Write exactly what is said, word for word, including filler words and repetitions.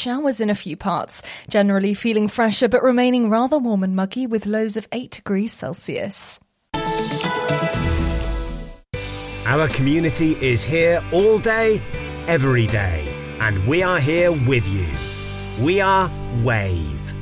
showers in a few parts. Generally feeling fresher but remaining rather warm and muggy with lows of eight degrees Celsius. Our community is here all day, every day, and we are here with you. We are Wave.